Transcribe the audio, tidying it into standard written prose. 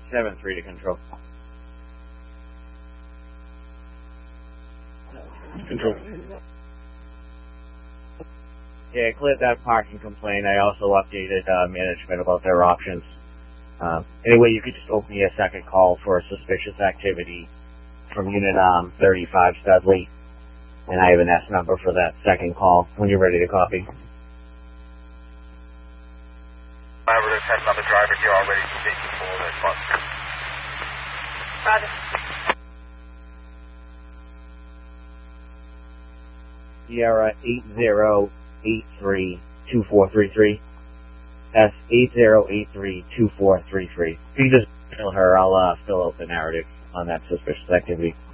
7-3 to control. Control. Yeah, I cleared that parking complaint. I also updated management about their options. Anyway, you could just open me a second call for suspicious activity from Unit 35 Studley, and I have an S number for that second call when you're ready to copy. I have a test on the driver here already to take control of that bus. Roger. Sierra 8083-2433. That's 8083-2433. If you just tell her, I'll fill out the narrative on that suspicious activity.